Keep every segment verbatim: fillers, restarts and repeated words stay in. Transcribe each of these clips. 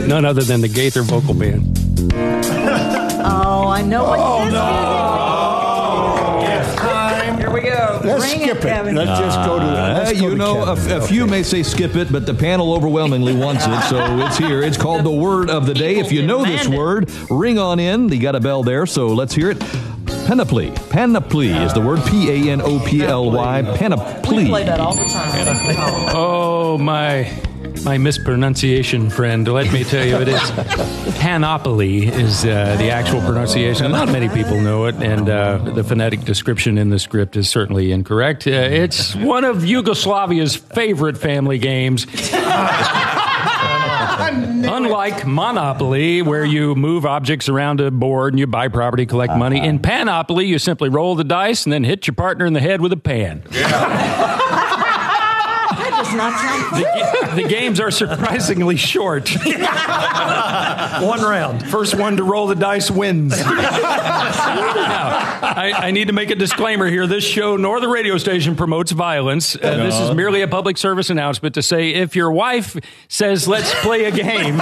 None other than the Gaither Vocal Band. Oh, I know what Oh, this no. is. It's time. Here we go. Let's Bring skip it. Kevin. Let's just go to the. Uh, Let's go you to know, a, Kevin. a few Okay. may say skip it, but the panel overwhelmingly wants it, so it's here. It's called the word of the day. If you know this word, ring on in. You got a bell there, so let's hear it. Panoply. Panoply is the word. P A N O P L Y. Panoply. We play that all the time. Oh, my my mispronunciation friend. Let me tell you, it is Panoply is uh, the actual pronunciation. Not many people know it, and uh, the phonetic description in the script is certainly incorrect. Uh, it's one of Yugoslavia's favorite family games. Unlike Monopoly, where you move objects around a board and you buy property, collect uh-huh. money, in Panoply, you simply roll the dice and then hit your partner in the head with a pan. That does not sound fun. The, the games are surprisingly short. One round. First one to roll the dice wins. Now, I, I need to make a disclaimer here. This show, nor the radio station, promotes violence. Uh, no. This is merely a public service announcement to say if your wife says, let's play a game,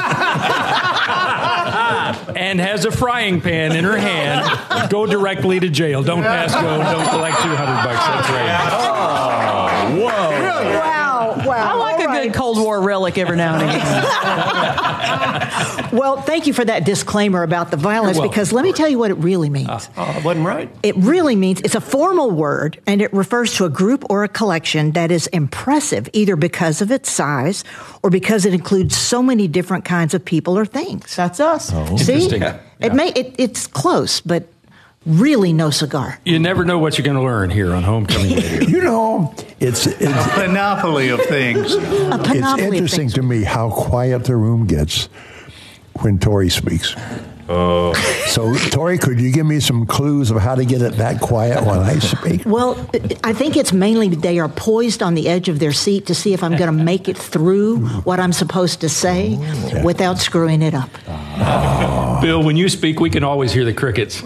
and has a frying pan in her hand, go directly to jail. Don't pass go. Don't collect two hundred bucks. That's right. Oh, whoa. Really? Wow. Wow. I like All a right. good Cold War relic every now and again. Well, thank you for that disclaimer about the violence, because let me tell you what it really means. Uh, oh, it wasn't right. It really means it's a formal word, and it refers to a group or a collection that is impressive, either because of its size or because it includes so many different kinds of people or things. That's us. Oh. See? Interesting. It Yeah. may it, it's close, but really no cigar. You never know what you're going to learn here on Homecoming Radio. You know, it's it's, A panoply of things. A it's panoply of interesting things. to me how quiet the room gets when Tori speaks. Oh. So, Tori, could you give me some clues of how to get it that quiet when I speak? Well, I think it's mainly they are poised on the edge of their seat to see if I'm going to make it through what I'm supposed to say Okay. without screwing it up. Oh. Bill, when you speak, we can always hear the crickets.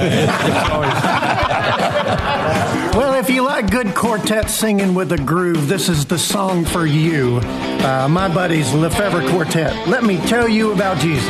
Well, if you like good quartet singing with a groove, this is the song for you. Uh, my buddies, Lefebvre Quartet. Let me tell you about Jesus.